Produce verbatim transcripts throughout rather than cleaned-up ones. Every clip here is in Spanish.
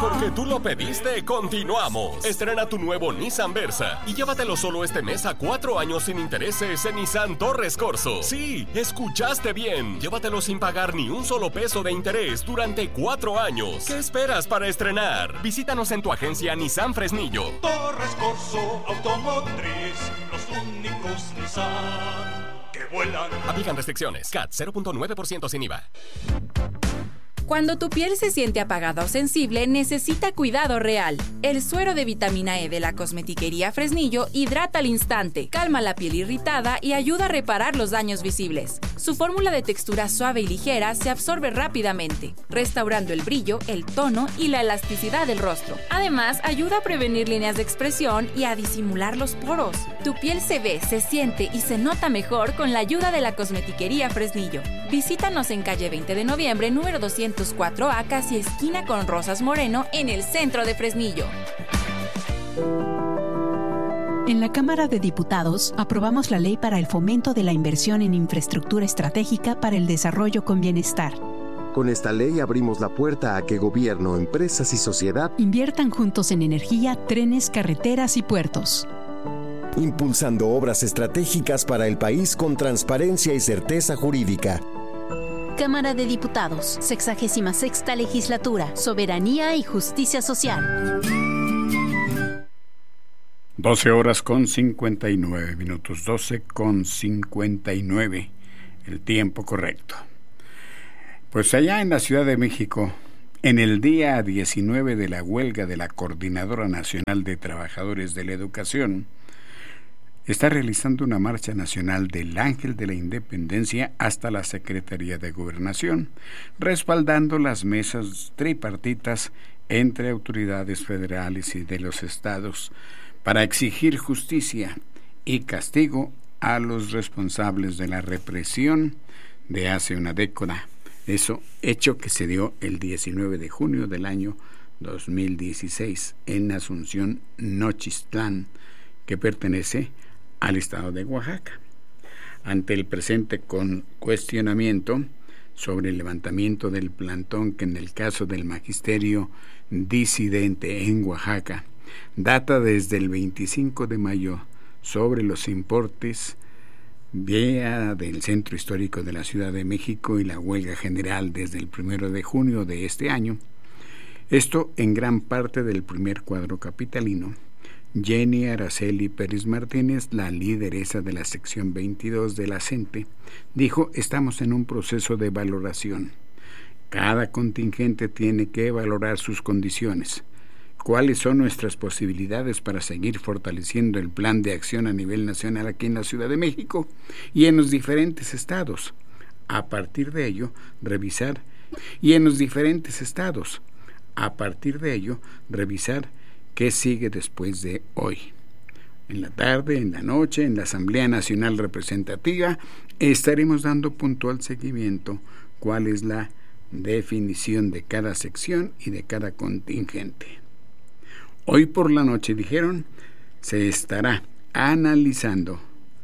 Porque tú lo pediste, continuamos. Estrena tu nuevo Nissan Versa y llévatelo solo este mes a cuatro años sin intereses en Nissan Torres Corzo. Sí, escuchaste bien. Llévatelo sin pagar ni un solo peso de interés durante cuatro años. ¿Qué esperas para estrenar? Visítanos en tu agencia Nissan Fresnillo. Torres Corzo Automotriz, los únicos Nissan que vuelan. Aplican restricciones. C A T cero punto nueve por ciento sin I V A. Cuando tu piel se siente apagada o sensible, necesita cuidado real. El suero de vitamina E de la Cosmetiquería Fresnillo hidrata al instante, calma la piel irritada y ayuda a reparar los daños visibles. Su fórmula de textura suave y ligera se absorbe rápidamente, restaurando el brillo, el tono y la elasticidad del rostro. Además, ayuda a prevenir líneas de expresión y a disimular los poros. Tu piel se ve, se siente y se nota mejor con la ayuda de la Cosmetiquería Fresnillo. Visítanos en calle veinte de noviembre, número doscientos cuatro A, casi esquina con Rosas Moreno, en el centro de Fresnillo. En la Cámara de Diputados aprobamos la ley para el fomento de la inversión en infraestructura estratégica para el desarrollo con bienestar. Con esta ley abrimos la puerta a que gobierno, empresas y sociedad inviertan juntos en energía, trenes, carreteras y puertos. Impulsando obras estratégicas para el país con transparencia y certeza jurídica. Cámara de Diputados, sexagésima sexta Legislatura, Soberanía y Justicia Social. doce horas con cincuenta y nueve minutos, doce con cincuenta y nueve, el tiempo correcto. Pues allá en la Ciudad de México, en el día diecinueve de la huelga de la Coordinadora Nacional de Trabajadores de la Educación, está realizando una marcha nacional del Ángel de la Independencia hasta la Secretaría de Gobernación, respaldando las mesas tripartitas entre autoridades federales y de los estados para exigir justicia y castigo a los responsables de la represión de hace una década. Eso hecho que se dio el diecinueve de junio del año dos mil dieciséis en Asunción, Nochistlán, que pertenece al estado de Oaxaca. Ante el presente con cuestionamiento sobre el levantamiento del plantón que en el caso del magisterio disidente en Oaxaca data desde el veinticinco de mayo sobre los importes vía del Centro Histórico de la Ciudad de México y la huelga general desde el primero de junio de este año, esto en gran parte del primer cuadro capitalino, Jenny Araceli Pérez Martínez, la lideresa de la sección veintidós de la CENTE, dijo: estamos en un proceso de valoración. Cada contingente tiene que valorar sus condiciones. ¿Cuáles son nuestras posibilidades para seguir fortaleciendo el plan de acción a nivel nacional aquí en la Ciudad de México y en los diferentes estados? A partir de ello, revisar y en los diferentes estados. A partir de ello, revisar ¿qué sigue después de hoy? En la tarde, en la noche, en la Asamblea Nacional Representativa, estaremos dando puntual seguimiento cuál es la definición de cada sección y de cada contingente. Hoy por la noche, dijeron, se estará analizando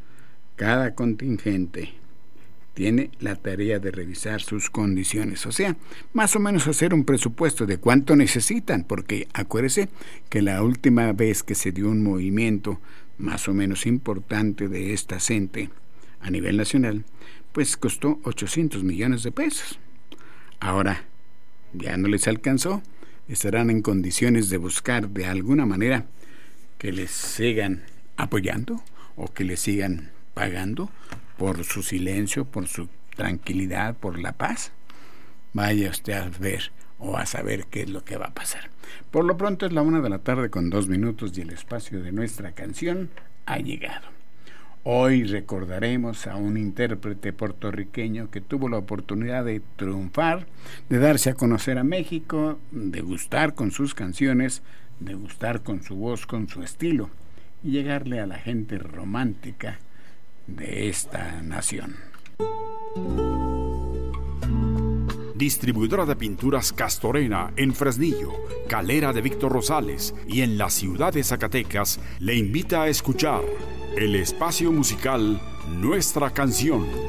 cada contingente. Tiene la tarea de revisar sus condiciones, o sea, más o menos hacer un presupuesto de cuánto necesitan, porque acuérdese que la última vez que se dio un movimiento más o menos importante de esta CENTE a nivel nacional, pues costó ochocientos millones de pesos. Ahora, ya no les alcanzó, estarán en condiciones de buscar de alguna manera que les sigan apoyando o que les sigan pagando por su silencio, por su tranquilidad, por la paz. Vaya usted a ver o a saber qué es lo que va a pasar. Por lo pronto es la una de la tarde con dos minutos y el espacio de nuestra canción ha llegado. Hoy recordaremos a un intérprete puertorriqueño que tuvo la oportunidad de triunfar, de darse a conocer a México, de gustar con sus canciones, de gustar con su voz, con su estilo y llegarle a la gente romántica de esta nación. Distribuidora de pinturas Castorena en Fresnillo, Calera de Víctor Rosales y en la ciudad de Zacatecas le invita a escuchar el espacio musical Nuestra Canción.